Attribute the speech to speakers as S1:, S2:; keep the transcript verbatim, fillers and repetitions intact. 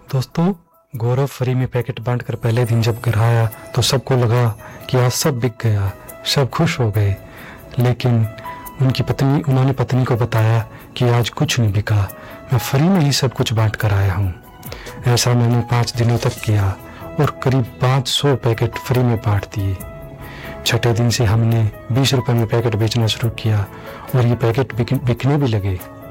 S1: दोस्तों, गौरव फ्री में पैकेट बांटकर पहले दिन जब घर आया तो सबको लगा कि आज सब बिक गया, सब खुश हो गए। लेकिन उनकी पत्नी उन्होंने पत्नी को बताया कि आज कुछ नहीं बिका, मैं फ्री में ही सब कुछ बांट कर आया हूँ। ऐसा मैंने पाँच दिनों तक किया और करीब पाँच सौ पैकेट फ्री में बांट दिए। छठे दिन से हमने बीस रुपए में पैकेट बेचना शुरू किया और ये पैकेट बिक, बिकने भी लगे।